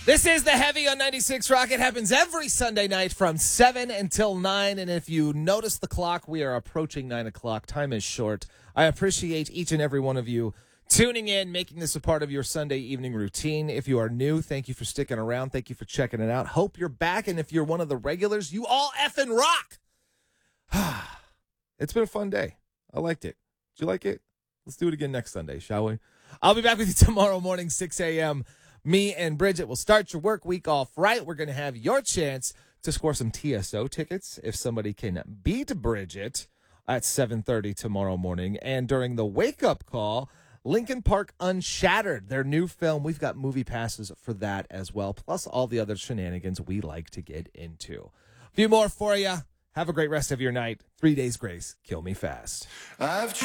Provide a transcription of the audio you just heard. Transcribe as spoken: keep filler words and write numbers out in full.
This is The Heavy on ninety-six Rock. It happens every Sunday night from seven until nine. And if you notice the clock, we are approaching nine o'clock. Time is short. I appreciate each and every one of you tuning in, making this a part of your Sunday evening routine. If you are new, thank you for sticking around. Thank you for checking it out. Hope you're back. And if you're one of the regulars, you all effing rock. It's been a fun day. I liked it. Did you like it? Let's do it again next Sunday, shall we? I'll be back with you tomorrow morning, six a.m. Me and Bridget will start your work week off right. We're going to have your chance to score some T S O tickets if somebody can beat Bridget at seven thirty tomorrow morning. And during the wake-up call, Linkin Park Unshattered, their new film. We've got movie passes for that as well, plus all the other shenanigans we like to get into. A few more for you. Have a great rest of your night. Three days grace. Kill me fast. I've